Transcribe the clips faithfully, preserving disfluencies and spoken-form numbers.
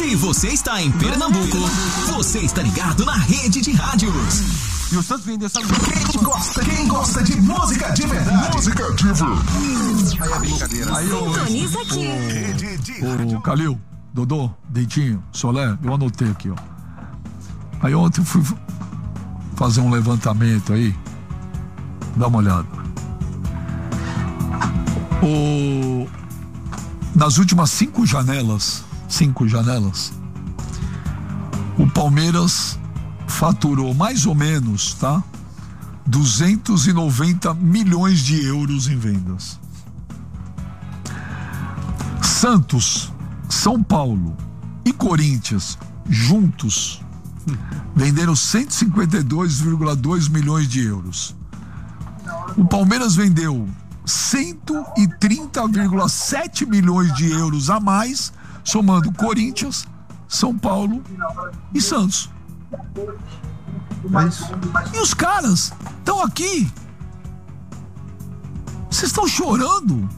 Se você está em Pernambuco, você está ligado na rede de rádios. E o Santos vendeu essa Quem gosta, quem gosta de música de verdade. Música de verdade. Aí é brincadeira. Aí eu, Sintoniza aqui. Rede de rádios. o Calil, Dodô, Dentinho, Solé, eu anotei aqui, ó. Aí ontem eu fui fazer um levantamento aí. Dá uma olhada. O... Nas últimas cinco janelas, cinco janelas, o Palmeiras faturou mais ou menos, tá? duzentos e noventa milhões de euros em vendas. Santos, São Paulo e Corinthians juntos venderam cento e cinquenta e dois vírgula dois milhões de euros. O Palmeiras vendeu cento e trinta vírgula sete milhões de euros a mais, somando Corinthians, São Paulo e Santos. É isso. E os caras estão aqui. Vocês estão chorando?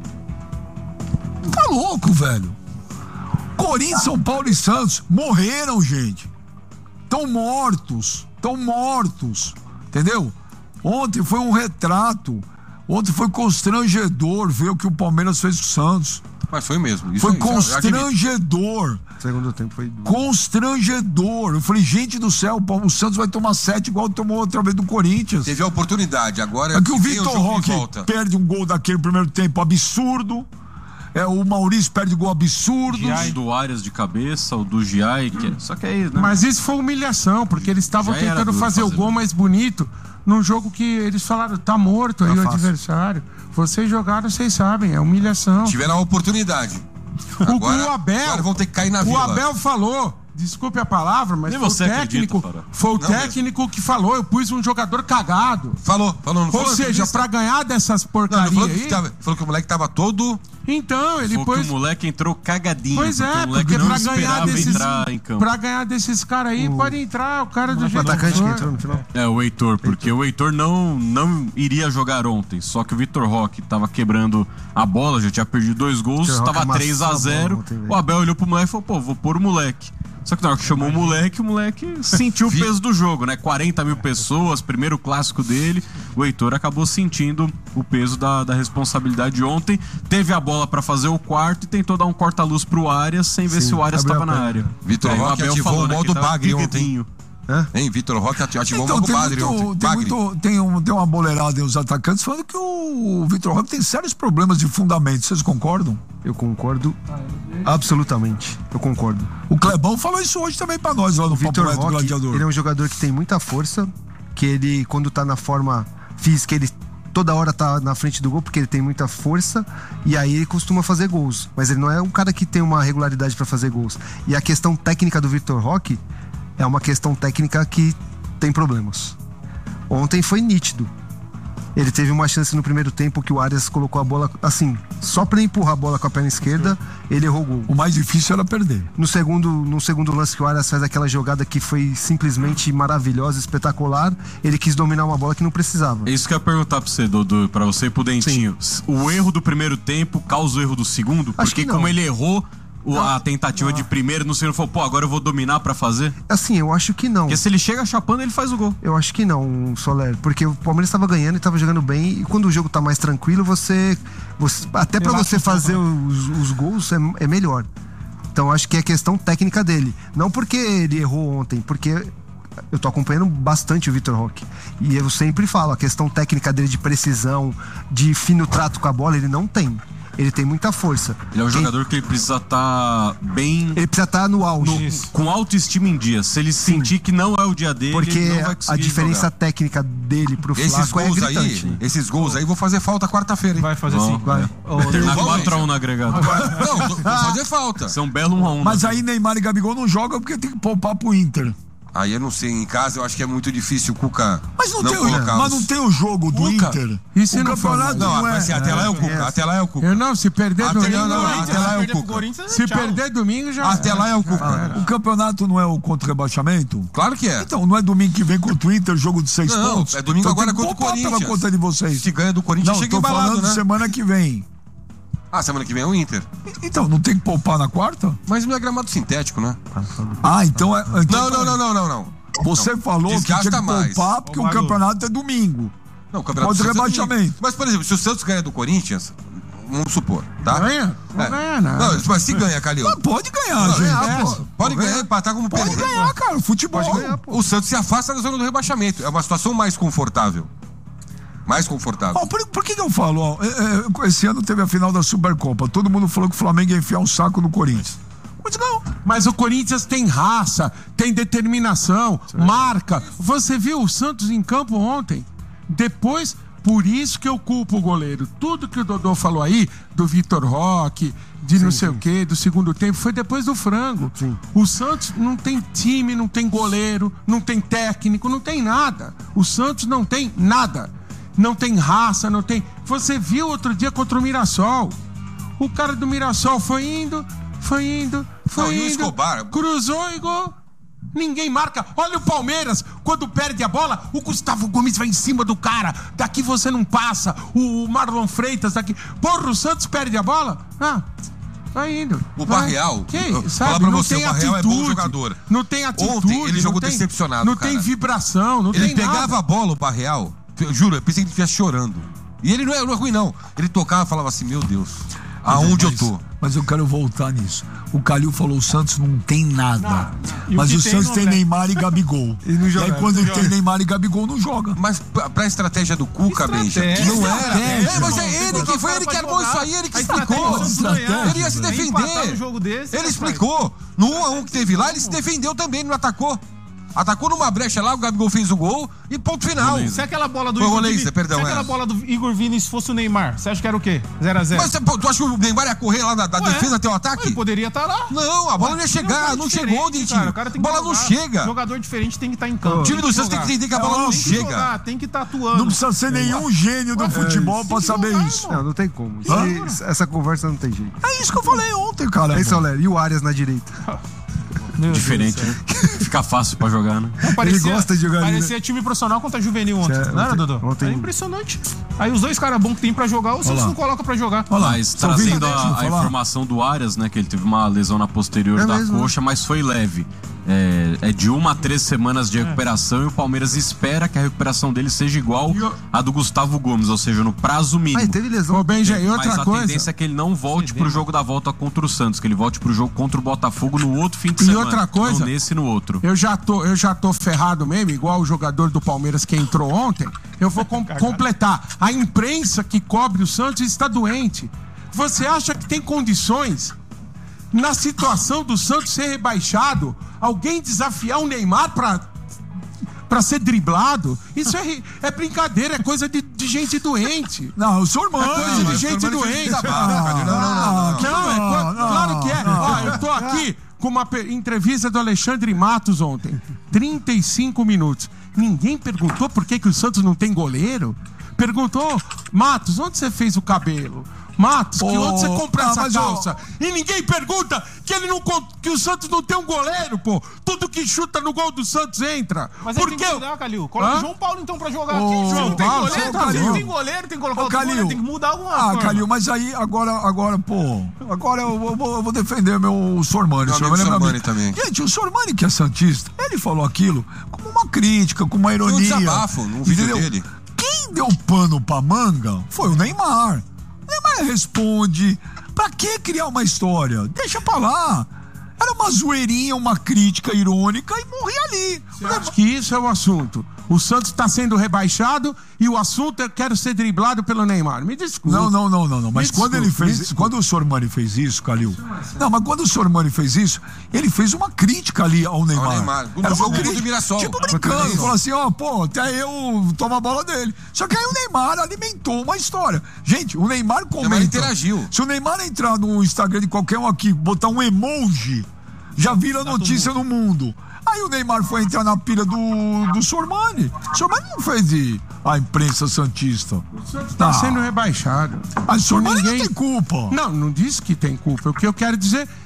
Tá louco, velho. Corinthians, São Paulo e Santos morreram, gente. Estão mortos. Estão mortos. Entendeu? Ontem foi um retrato. Ontem foi constrangedor ver o que o Palmeiras fez com o Santos. Mas foi mesmo. Isso Foi aí, constrangedor. Segundo tempo foi. Constrangedor. Eu falei, gente do céu, o Santos vai tomar sete igual tomou outra vez do Corinthians. Teve a oportunidade, agora É que o vem Vitor jogo de Roque volta. perde um gol daquele primeiro tempo absurdo. É, o Maurício perde gol absurdo. Giai do Arias de cabeça, o do Giai, que... só que é isso, né? Mas isso foi humilhação, porque eles estavam Já era tentando duro fazer o fazer gol mesmo. mais bonito num jogo que eles falaram, tá morto aí Tá o fácil. adversário. Vocês jogaram, vocês sabem, é humilhação. Tiveram a oportunidade. O, Agora, o Abel, agora vão ter que cair na o vila. Abel falou, desculpe a palavra, mas Nem foi o você técnico, acredita, Fara. foi o Não técnico que falou, eu pus um jogador cagado. Falou, falou. Não Ou falou, seja, disse- pra ganhar dessas Não, não porcarias falou que, aí, tava, falou que o moleque tava todo... então ele Falou pôs... que o moleque entrou cagadinho. Pois é, o moleque porque não pra ganhar esperava desses, entrar em campo. pra ganhar desses caras aí, pode entrar o cara do O jeito atacante que for. entrou no final. É, o Heitor, porque o Heitor não, não iria jogar ontem. Só que o Vitor Roque tava quebrando a bola, já tinha perdido dois gols, Vitor Roque tava amassou três a a bola zero. ontem, velho. O Abel olhou pro moleque e falou, pô, vou pôr o moleque. Só que na hora que chamou o moleque, o moleque sentiu o peso do jogo, né? quarenta mil pessoas, primeiro clássico dele. O Heitor acabou sentindo o peso da, da responsabilidade de ontem. Teve a bola pra fazer o quarto e tentou dar um corta-luz pro Arias, sem ver Sim, se o Arias abriu tava a na perna. área. Vitor Aí Roque Abel ativou falou, o né, modo que tava bagre ontem. pegadinho. Hein, Vitor Roque ativou Então, o modo tem, bagre muito, ontem. tem, Bagre. muito, tem, um, tem uma boleirada em os atacantes falando que o Vitor Roque tem sérios problemas de fundamento. Vocês concordam? Eu concordo absolutamente. Eu concordo. O Clebão falou isso hoje também pra nós lá no O Vitor Papo Reto Roque, Gladiador. ele é um jogador que tem muita força, que ele, quando tá na forma física, ele toda hora tá na frente do gol, porque ele tem muita força, e aí ele costuma fazer gols. Mas ele não é um cara que tem uma regularidade pra fazer gols. E a questão técnica do Vitor Roque é uma questão técnica que tem problemas. Ontem foi nítido. Ele teve uma chance no primeiro tempo que o Arias colocou a bola assim, só pra empurrar a bola com a perna esquerda, ele errou o gol. O mais difícil era perder. No segundo, no segundo lance que o Arias faz aquela jogada que foi simplesmente maravilhosa, espetacular, ele quis dominar uma bola que não precisava. É isso que eu ia perguntar pra você, Dodô, pra você e pro Dentinho. O erro do primeiro tempo causa o erro do segundo? Acho Porque que não. como ele errou o- a tentativa de primeiro, no segundo falou, pô, agora eu vou dominar pra fazer? Assim, eu acho que não. Porque se ele chega chapando, ele faz o gol. Eu acho que não, Soler, porque o Palmeiras estava ganhando e estava jogando bem, e quando o jogo tá mais tranquilo, você, você até pra Relaxa você um pouco, fazer os, os gols é, é melhor. Então acho que é questão técnica dele, não porque ele errou ontem, porque eu tô acompanhando bastante o Vitor Roque, e eu sempre falo, a questão técnica dele de precisão, de fino trato com a bola, ele não tem. Ele tem muita força. Ele é um Quem- jogador que ele precisa estar bem... Ele precisa estar no auge. no- com autoestima em dia. Se ele sentir que não é o dia dele, Porque ele não vai a conseguir diferença jogar. técnica dele pro Esses Flaco é gols gritante. aí, esses gols aí vão fazer falta quarta-feira, hein? Vai fazer Bom, assim. Vai. Vai terminar Vamos, quatro a um no agregado. Não, vão fazer falta. Isso é um belo um a um. Mas né? aí Neymar e Gabigol não jogam porque tem que poupar pro Inter. Aí eu não sei, em casa eu acho que é muito difícil o Cuca Mas não, tem, o, colocar mas os- não tem o jogo do Cuca? Inter. E se o não campeonato for? Não, não, vai é. ser, até lá é o Cuca, até lá é o Cuca. Eu não, se perder Até, domingo. não, não, não, até lá é o Perder pro Cuca. Corinthians, Se tchau. perder domingo já. Até lá é o Cuca. O campeonato não é o contra rebaixamento? Claro que é. Então, não é domingo que vem contra o Inter, jogo de seis Não, pontos? é domingo Então agora tem que contra o poupar Corinthians. pela conta de vocês. Se ganha do Corinthians, Não, chega tô embalado, falando né? semana que vem. Ah, semana que vem é o Inter. Então, não tem que poupar na quarta? Mas não é gramado sintético, né? Ah, então é. Então, Não, não, não, não, não, não. Você falou que tinha Desgasta que mais. poupar porque Ô, o Malu. campeonato é domingo. Não, o campeonato Pode do Santos é rebaixamento. domingo. Mas, por exemplo, se o Santos ganha do Corinthians, vamos supor, tá? Ganha? Não É. ganha nada. Não, mas se ganha, Calil. Mas pode ganhar, Não, gente. é, pô, É. pode ganhar, empatar como Pode perder. ganhar, cara. Futebol. Pode ganhar, pô. O Santos se afasta da zona do rebaixamento. É uma situação mais confortável. Mais confortável. Ó, por, por que que eu falo? Ó, é, é, esse ano teve a final da Supercopa. Todo mundo falou que o Flamengo ia enfiar um saco no Corinthians. Mas não. Mas o Corinthians tem raça, tem determinação, marca. Você viu o Santos em campo ontem? Depois, por isso que eu culpo o goleiro. Tudo que o Dodô falou aí, do Vitor Roque, de não sei o quê, do segundo tempo, foi depois do frango. Sim. O Santos não tem time, não tem goleiro, não tem técnico, não tem nada. O Santos não tem nada. Não tem raça, não tem... Você viu outro dia contra o Mirassol. O cara do Mirassol foi indo, foi indo, foi Não, e o indo. Escobar? Cruzou e gol. Ninguém marca. Olha o Palmeiras, quando perde a bola, o Gustavo Gomes vai em cima do cara. Daqui você não passa. O Marlon Freitas daqui. Porra, o Santos perde a bola? Ah, vai indo. O vai. Barreal, Que, eu- sabe? falar pra não você, tem o Barreal é bom atitude, jogador. Não tem atitude. Ontem ele não jogou tem- decepcionado, Não cara. tem vibração, não Ele tem pegava nada. a bola, o Barreal. Eu juro, eu pensei que ele estivesse chorando. E ele não é, não é ruim, não. Ele tocava e falava assim, meu Deus, aonde eu Mas- tô? Mas eu quero voltar nisso. O Calil falou: o Santos não tem nada. E o Mas que o tem Santos não tem leva. Neymar e Gabigol. E não joga, aí quando não ele joga. tem Neymar e Gabigol, não joga. Mas pra, pra estratégia do Cuca, Benja, Estratégia. não era. Estratégia. É, mas é Irmão, ele você que foi botar ele o que cara armou pra isso jogar. aí, ele que A explicou. estratégia é o Santos ganhar. Ele ia se Nem empatar defender. no jogo desse, Ele rapaz. explicou. No um a um que teve lá, ele se defendeu também, ele não atacou. Atacou numa brecha lá, o Gabigol fez o gol e ponto final. Se aquela bola do Foi o Igor Roleza, Vini- perdão, se aquela é. bola do Igor Vinícius fosse o Neymar, você acha que era o quê? zero a zero? Mas pô, tu acha que o Neymar ia correr lá da, da Ué, defesa até o ataque? Ele poderia estar lá. Não, a bola não ia Ele é um chegar, cara não diferente, chegou, Dentinho. cara. O cara tem A que bola não jogar. chega. Jogador diferente tem que estar em campo. O time do que Santos tem que jogar. entender que a bola não tem que chega. jogar, tem que estar atuando. Não precisa ser nenhum gênio do futebol pra tem que saber jogar, isso. irmão. Não, não tem como. Hã? Se- essa conversa não tem jeito. É isso que eu falei ontem, cara. Esse é o Léo. E o Arias na direita. Meu Deus Diferente, do céu. né? Fica fácil pra jogar, né? Parecia, Ele gosta de jogar ali, Parecia time profissional contra juvenil ontem. Cê- Não era, ontem- Dodô? ontem- É impressionante. Aí os dois caras bons que tem pra jogar, o Santos lá. não coloca pra jogar. Olha lá, Mas tô ouvindo trazendo o Dentinho a, a falar. informação do Arias, né? Que ele teve uma lesão na posterior É da mesmo, coxa, mas foi leve. É, é de uma a três semanas de recuperação e o Palmeiras espera que a recuperação dele seja igual à do Gustavo Gomes, ou seja, no prazo Ah, mínimo. ele teve lesão. Ô, Benja, e Mas outra a coisa. tendência é que ele não volte pro jogo da volta contra o Santos, que ele volte pro jogo contra o Botafogo no outro fim de E semana. outra coisa- Não nesse e no outro. Eu já tô, eu já tô ferrado mesmo, igual o jogador do Palmeiras que entrou ontem. Eu vou com- completar. A imprensa que cobre o Santos está doente. Você acha que tem condições, na situação do Santos ser rebaixado, alguém desafiar o Neymar pra, pra ser driblado? Isso é, é brincadeira, é coisa de, de gente doente. Não, o senhor manda. É coisa de mas gente o Normani fez doente. desabafo, Calil. Não, não, não, não. Não, é cla- não, claro que é. não. Ó, eu tô aqui com uma pe- entrevista do Alexandre Matos ontem. trinta e cinco minutos. Ninguém perguntou por que, que o Santos não tem goleiro? Perguntou, Matos, onde você fez o cabelo? Matos, que Pô, onde você compra ah, essa mas, ó, calça? E ninguém pergunta que, ele não, con- que o Santos não tem um goleiro, pô. Tudo que chuta no gol do Santos entra. Mas aí por tem quê? que mudar, Calil. Coloca Hã? o João Paulo então pra jogar. Ô, aqui. João Não tem Paulo, goleiro, você tá se não louco. tem goleiro, tem que colocar Ô, outro goleiro, Calil. tem que mudar alguma Ah, forma. Calil, mas aí agora, agora, pô, agora eu vou, vou- eu vou defender meu Sormani. Meu O amigo Sormani é meu Sormani amigo. também. Gente, o Sormani que é santista, ele falou aquilo como uma crítica, como uma ironia. desabafo num vídeo entendeu? dele. Quem deu pano pra manga foi o Neymar. O Neymar responde. Pra que criar uma história? Deixa pra lá. Era uma zoeirinha, uma crítica irônica e morri ali. Eu acho que isso é o assunto. O Santos está sendo rebaixado e o assunto é quero ser driblado pelo Neymar. Me desculpe. Não, não, não, não, não. Mas Me quando desculpe, ele fez, me desculpe. quando o Sormani fez isso, Calil. Não, mas quando o Sormani fez isso, ele fez uma crítica ali ao Neymar. Neymar. No Era uma jogo contra crítica, o Mirassol. tipo Contra o brincando, Mirassol. falou assim, ó, pô, até eu tomo a bola dele. Só que aí o Neymar alimentou uma história. Gente, o Neymar comenta. Neymar interagiu. Se o Neymar entrar no Instagram de qualquer um aqui, botar um emoji, já vira notícia no mundo. Aí o Neymar foi entrar na pilha do, do Sormani. O Sormani não fez de a imprensa santista. O Santos está Tá. sendo rebaixado. Mas o Sormani Ninguém- não tem culpa. Não, não disse que tem culpa. O que eu quero dizer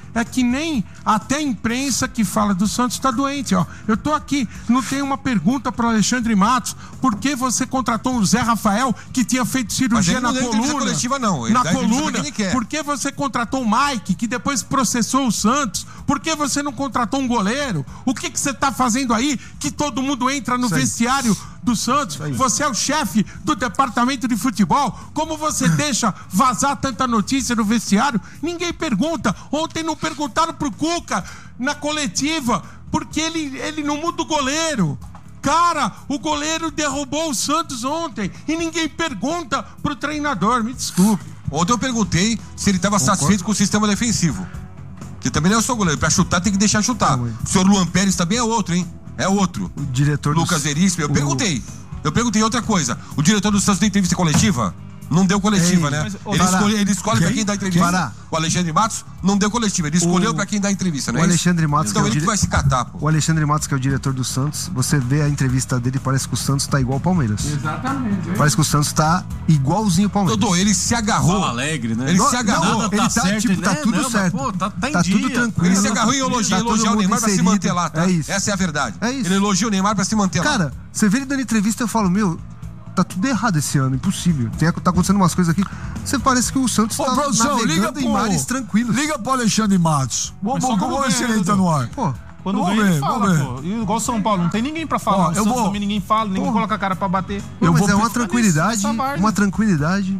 é que nem até a imprensa que fala do Santos está doente, ó. Eu tô aqui, não tem uma pergunta para Alexandre Matos, por que você contratou o Zé Rafael que tinha feito cirurgia ele na não deu entrevista coluna? coletiva, não. Ele na dá entrevista coluna. pra quem ele quer. Por que você contratou o Mike que depois processou o Santos? Por que você não contratou um goleiro? O que que você tá fazendo aí que todo mundo entra no vestiário do Santos? Você é o chefe do departamento de futebol. Como você deixa vazar tanta notícia no vestiário? Ninguém pergunta. Ontem não perguntaram pro Cuca na coletiva porque ele, ele não muda o goleiro. Cara, o goleiro derrubou o Santos ontem e ninguém pergunta pro treinador. Me desculpe. Ontem eu perguntei se ele estava satisfeito com o sistema defensivo. Que também não é o seu goleiro. Pra chutar tem que deixar chutar. O senhor Luan Pérez também é outro, hein? É outro. O diretor Lucas do... Veríssimo. Eu o... perguntei. Eu perguntei outra coisa. O diretor do Santos tem entrevista coletiva? Não deu coletiva, Ei, né? mas, Ele escolhe, ele escolhe pra quem dá entrevista. Pará. O Alexandre Matos não deu coletiva. Ele escolheu O- pra quem dá entrevista, né? O Alexandre Matos, Então que é o ele que dire- vai se catar, pô. O Alexandre Matos, que é o diretor do Santos, você vê a entrevista dele, parece que o Santos tá igual ao Palmeiras. Exatamente. Parece que o Santos tá igualzinho ao Palmeiras. Dodô, ele se agarrou. Fala alegre, né? Ele Não, se agarrou. não, Nada ele tá tá, certo, tipo, tá né? tudo Não, mas, certo. pô, tá- tá em tá tudo dia. tranquilo. Ele se agarrou em elogiar, Tá todo elogiar o mundo Neymar pra se inserido. manter lá, tá? É isso. Essa é a verdade. É isso. Ele elogia o Neymar pra se manter lá. Cara, você vê ele dando entrevista e eu falo, meu, tá tudo errado esse ano, impossível. Tem, tá acontecendo umas coisas aqui. Você parece que o Santos Ô, tá produção, liga navegando em pro... mares tranquilos. Liga pro Alexandre Matos. Vamos, Mas só vamos, quando vamos ver se ganha, ele tá Dudu. no ar. Pô, Quando Vamos ganha, ele ver, fala, vamos ver. pô. E igual São Paulo, não tem ninguém pra falar. Ó, O eu Santos vou- também ninguém fala, ninguém coloca a cara pra bater. não, mas vou é uma pensar tranquilidade, nessa várzea. uma tranquilidade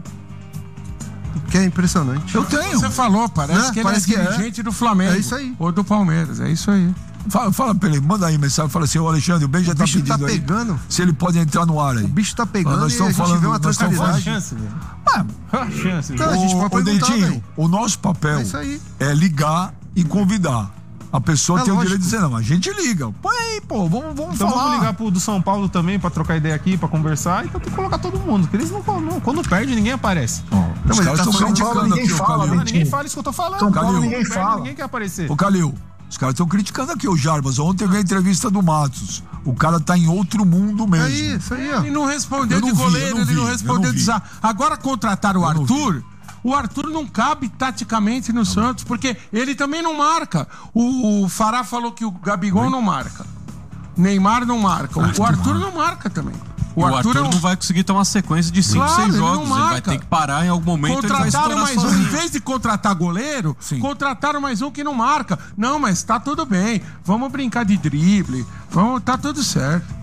que é impressionante. Eu tenho. Você falou, parece Né? que ele Parece é que é. dirigente do Flamengo. É isso aí. Ou do Palmeiras, é isso aí. Fala, fala pra ele, manda aí mensagem. Fala assim, ô Alexandre, o Ben já O tá bicho pedindo tá aí. pegando. Se ele pode entrar no ar aí. O bicho tá pegando Nós e a estamos gente falando- vê uma nós estamos tranquilidade. chance, velho. Ah, Uma chance, Não, velho. a gente ô, pode ô, perguntar, Dentinho, velho. o nosso papel É isso aí. é ligar e convidar. A pessoa É tem o lógico. direito de dizer, não, a gente liga. Põe aí, pô, vamos, vamos Então falar. vamos ligar pro do São Paulo também pra trocar ideia aqui, pra conversar e pra colocar todo mundo. Porque eles não, não quando perde, ninguém aparece. Ó, mas os caras tá estão São criticando Paulo, ninguém aqui o fala, Calil. Ah, ninguém fala isso que eu tô falando. São Paulo, Quando ninguém perde, fala. Ninguém quer aparecer. Ô, Calil, os caras estão criticando aqui o Jarbas. Ontem veio a entrevista do Matos. O cara tá em outro mundo mesmo. É isso aí, ó. Ele não respondeu Eu não de vi, goleiro, eu não ele vi, não eu respondeu não de vi. zaga. Agora contrataram o Eu não vi. Arthur. O Arthur não cabe taticamente no Santos, porque ele também não marca. O, o Fará falou que o Gabigol não marca. Neymar não marca. O, o Arthur não marca também. O Arthur, é um- não vai conseguir ter uma sequência de cinco, Claro, seis ele não jogos. Ele vai marca. ter que parar em algum momento. Ele vai Contrataram estourar mais um, em sozinho. vez de contratar goleiro, Sim. contrataram mais um que não marca. Não, mas tá tudo bem. Vamos brincar de drible. Vamos, tá tudo certo.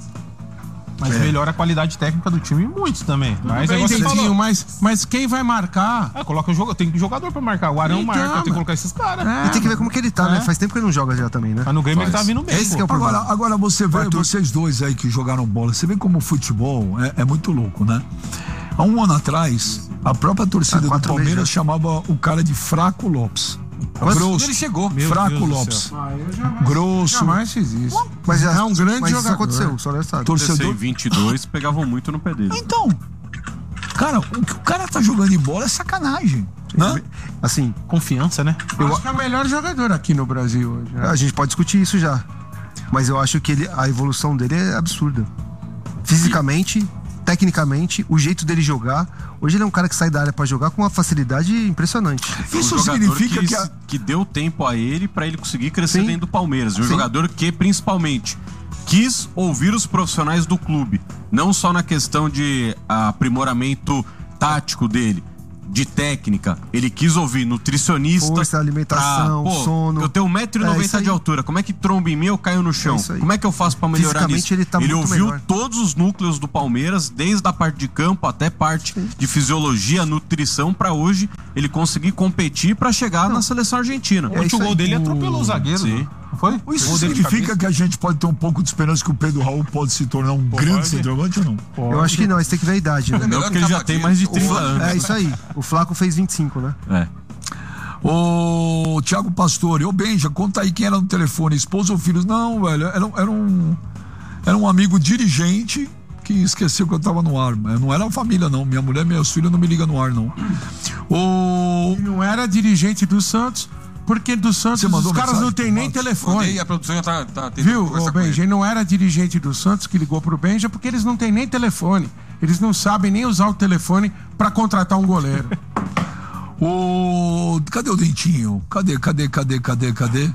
Mas melhora a qualidade técnica do time muito também. Mas Bem, é igual você Dentinho, falou. mas, mas quem vai marcar? Ah, coloca o jogo, tem jogador pra marcar. O Arão Então, marca, tem que mano. colocar esses caras. É, E tem que ver como que ele tá, É. né? Faz tempo que ele não joga já também, né? Mas no Grêmio ele tá vindo bem. Esse pô. que é o problema. Agora, agora você vê, Arthur. vocês dois aí que jogaram bola, você vê como o futebol é, é muito louco, né? Há um ano atrás, a própria torcida Há do quatro Palmeiras meses já. chamava o cara de Fraco Lopes. Quantos- Grosso. Ele chegou. Meu Fraco Deus do Lopes. céu. Ah, eu jamais, Grosso. jamais fiz isso. Mas já, é um grande mas jogador. isso aconteceu, só Léo sabe. Torcedor. dezesseis, vinte e dois pegavam muito no pé dele. Então, cara, o que o cara tá jogando em bola é sacanagem, né? Assim, Confiança, né? Eu acho que é o melhor jogador aqui no Brasil hoje. né? a gente pode discutir isso já. Mas eu acho que ele, a evolução dele é absurda. Fisicamente, tecnicamente, o jeito dele jogar. Hoje ele é um cara que sai da área pra jogar com uma facilidade impressionante. Foi Isso um jogador significa que, que a- que deu tempo a ele pra ele conseguir crescer Sim. dentro do Palmeiras. Um Sim. jogador que, principalmente, quis ouvir os profissionais do clube. Não só na questão de aprimoramento tático dele, de técnica. Ele quis ouvir nutricionista. Força, alimentação, pra, pô, sono. Eu tenho um metro e É, isso noventa aí. de altura. Como é que tromba em mim eu caio no chão? É isso aí. Como é que eu faço pra melhorar Fisicamente, nisso? ele tá muito ouviu melhor. todos os núcleos do Palmeiras, desde a parte de campo até parte de fisiologia, nutrição, pra hoje ele conseguir competir pra chegar na seleção argentina. É Ontem isso o gol aí. dele atropelou o zagueiro. Sim. né? Não foi? Isso Gol dele de significa cabeça. que a gente pode ter um pouco de esperança que o Pedro Raul pode se tornar um grande pode. centroavante ou não? Eu acho que não, mas tem que ver a idade, né? Não, melhor porque que ele já Cavaquinho. tem mais de trinta O- anos. É isso aí. O Flaco fez vinte e cinco, né? É. Ô, Thiago Pastore, ô Benja, conta aí quem era no telefone, esposa ou filhos? Não, velho, era, um- era um era um amigo dirigente que esqueceu que eu tava no ar. Mas não era a família, não. Minha mulher e meus filhos não me ligam no ar, não. Ô, Ele não era dirigente do Santos, porque do Santos Você mandou os caras mensagem não tem pro nem Matos? telefone. Mandei, a produção já tá, tá tentando Viu, conversar ô com ele. Benja? Ele não era dirigente do Santos que ligou pro Benja porque eles não têm nem telefone. Eles não sabem nem usar o telefone pra contratar um goleiro. O... Cadê o Dentinho? Cadê, cadê, cadê, cadê, cadê?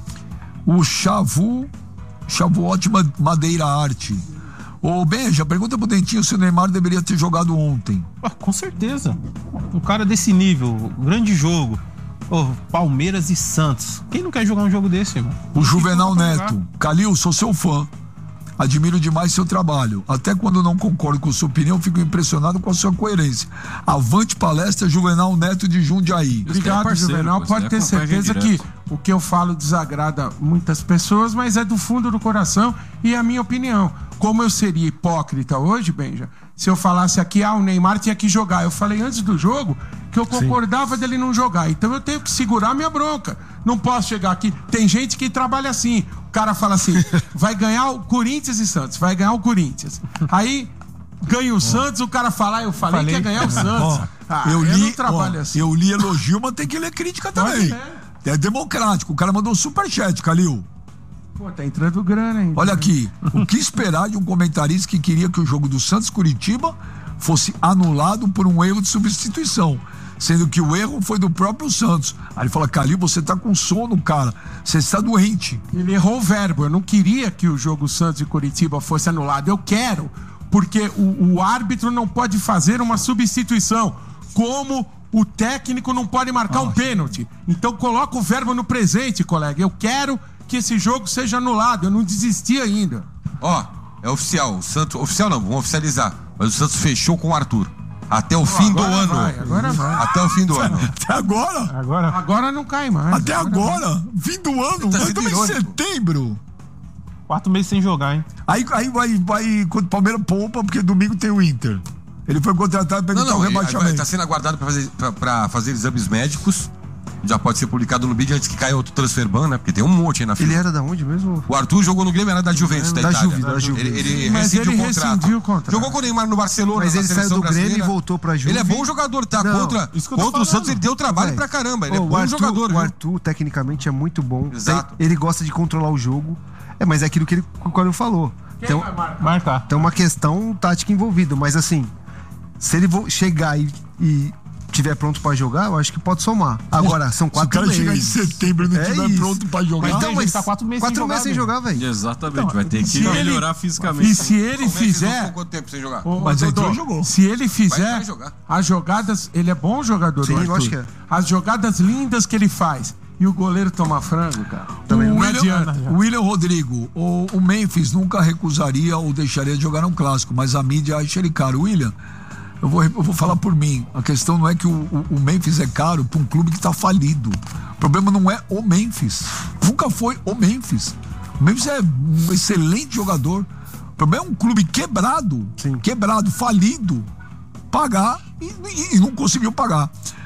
O Chavu... Chavuote Madeira Arte. Ô, Benja, pergunta pro Dentinho se o Neymar deveria ter jogado ontem. Ah, com certeza. Um cara desse nível, grande jogo. Oh, Palmeiras e Santos. Quem não quer jogar um jogo desse, irmão? O Juvenal Neto. Calil, sou seu fã. Admiro demais seu trabalho. Até quando não concordo com sua opinião, fico impressionado com a sua coerência. Avante palestra, Juvenal Neto de Jundiaí. Obrigado, parceiro, Juvenal. Pode ter certeza que o que eu falo desagrada muitas pessoas, mas é do fundo do coração e é a minha opinião. Como eu seria hipócrita hoje, Benja, se eu falasse aqui, ah, o Neymar tinha que jogar. Eu falei antes do jogo que eu concordava Sim. dele não jogar. Então eu tenho que segurar minha bronca. Não posso chegar aqui. Tem gente que trabalha assim. O cara fala assim, vai ganhar o Corinthians e Santos, vai ganhar o Corinthians. Aí ganha o Santos, o cara fala, ah, eu falei, falei que ia ganhar o Santos. Ah, eu, eu li, não trabalho ó, assim. Eu li elogio, mas tem que ler crítica também. É. é democrático. O cara mandou um superchat, Calil. Pô, tá entrando grana ainda. Olha aqui, o que esperar de um comentarista que queria que o jogo do Santos Curitiba fosse anulado por um erro de substituição, sendo que o erro foi do próprio Santos. Aí ele fala, Calil, você tá com sono, cara, você está doente. Ele errou o verbo, eu não queria que o jogo Santos e Curitiba fosse anulado, eu quero, porque o, o árbitro não pode fazer uma substituição, como o técnico não pode marcar Nossa. um pênalti. Então coloca o verbo no presente, colega, eu quero que esse jogo seja anulado, eu não desisti ainda. Ó, é oficial, o Santos, oficial não, vamos oficializar, mas o Santos fechou com o Arthur. Até o oh, fim do ano. Vai, agora vai. Até o fim do ano. Até agora? Agora, agora não cai mais. Até agora? agora? Fim do ano? Tá Nós estamos em setembro. Quatro meses sem jogar, hein? Aí, aí vai, vai, quando o Palmeiras poupa, porque domingo tem o Inter. Ele foi contratado para evitar o rebaixamento. Está sendo aguardado para fazer, pra, pra fazer exames médicos. Já pode ser publicado no bid antes que caia outro transfer ban, né? Porque tem um monte aí na fila. Ele era da onde mesmo? O Arthur jogou no Grêmio, era da Juventus, da, da Itália. Juve, da Juve. Ele, ele Mas rescindiu, ele o, contrato. rescindiu o contrato. Jogou com o Neymar no Barcelona. Mas ele saiu do brasileira. Grêmio e voltou pra Juve. Ele é bom jogador, tá? Não, contra contra o Santos ele deu trabalho Vai. pra caramba. Ele oh, é bom Arthur, jogador. O Arthur, tecnicamente, é muito bom. Exato. Ele gosta de controlar o jogo. É, mas é aquilo que ele, que ele falou. Quem então, vai marcar? marcar. Tem uma questão tática envolvida. Mas assim, se ele chegar e... e tiver pronto pra jogar, eu acho que pode somar. Agora, são quatro meses. Se o cara meses. chegar em setembro e não é estiver isso. pronto pra jogar... Mas então, mas tá quatro meses quatro sem meses sem jogar, velho. Exatamente, então, vai ter que melhorar ele, fisicamente. E se ele Não, fizer... Quanto tempo sem jogar? Ô, mas Dodô, entrou e jogou. Se ele fizer vai jogar. as jogadas... Ele é bom jogador, Sim, o Arthur. eu acho que é. As jogadas lindas que ele faz. E o goleiro toma frango, cara. Também não o William, adianta. o William Rodrigo, o, o Memphis nunca recusaria ou deixaria de jogar um clássico, mas a mídia acha ele caro. William... Eu vou, eu vou falar por mim. A questão não é que o, o, o Memphis é caro para um clube que está falido. O problema não é o Memphis. Nunca foi o Memphis. O Memphis é um excelente jogador. O problema é um clube quebrado, Sim. quebrado, falido, pagar e, e, e não conseguiu pagar.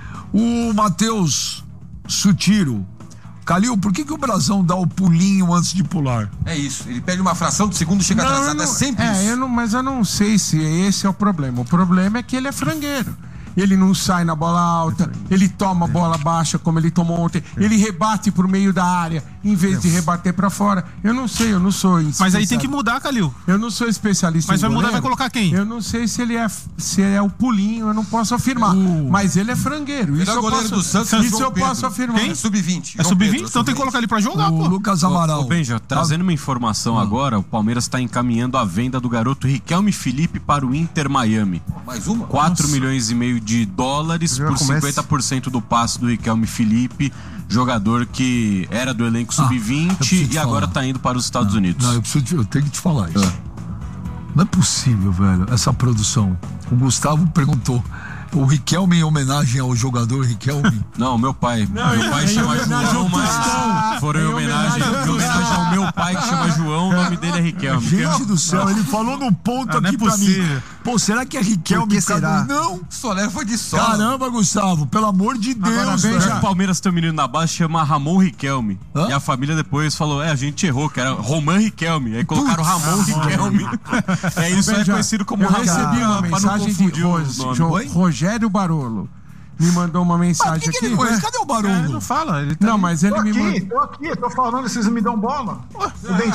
O Matheus Sutiro. Calil, por que, que o Brasão dá o pulinho antes de pular? É isso, ele perde uma fração de segundo e chega Não, atrasado, não, é sempre é, isso. Eu não, mas eu não sei se esse é o problema. O problema é que ele é frangueiro. Ele não sai na bola alta, ele toma bola baixa como ele tomou ontem, ele rebate pro meio da área em vez de rebater pra fora. Eu não sei, eu não sou Mas aí tem que mudar, Calil. Eu não sou especialista Mas em vai goleiro. mudar, vai colocar quem? Eu não sei se ele é, se é o pulinho, eu não posso afirmar. Uh. Mas ele é frangueiro. Isso Melhor eu goleiro posso, do Santos, isso João eu Pedro. posso afirmar. Quem? sub vinte. É sub vinte? Então tem que colocar ele pra jogar, O pô. Lucas Amaral. Ô, Benja, trazendo uma informação agora, o Palmeiras está encaminhando a venda do garoto Riquelme Felipe para o Inter Miami. Mais uma? quatro milhões e meio de dólares Já por começa. cinquenta por cento do passe do Riquelme Felipe, jogador que era do elenco Ah, eu sub vinte preciso te e agora falar. está indo para os Estados Unidos. Não, eu, preciso, te- eu tenho que te falar isso. Não é possível, velho, essa produção. O Gustavo perguntou: o Riquelme em homenagem ao jogador Riquelme? Não, meu pai. meu pai em chama homenagem João, ao mas Tostão. foram em Em homenagem, homenagem em homenagem ao meu pai que chama João, o nome dele é Riquelme. Gente do céu, ele falou no ponto Ah, não é aqui pra mim. possível. Pô, será que é Riquelme? Por que por causa será? do- Não. Soler foi de sol. Caramba, Gustavo, pelo amor de Deus, Agora, velho. veja- O Palmeiras tem um menino na base chama Ramon Riquelme. Hã? E a família depois falou: é, a gente errou, que era Roman Riquelme. Aí colocaram Ramon Riquelme. É isso, é Veja, conhecido como eu Ramon. recebi uma pra não mensagem de confundir o Ros- nome. Jo- Oi? Rogério Barolo. Me mandou uma Mas mensagem quem que aqui. ele conhece? Cadê o É, Barolo? não fala. Ele tá Não, ali. mas ele Tô me mandou. aqui, tô aqui, tô falando, vocês não me dão bola. O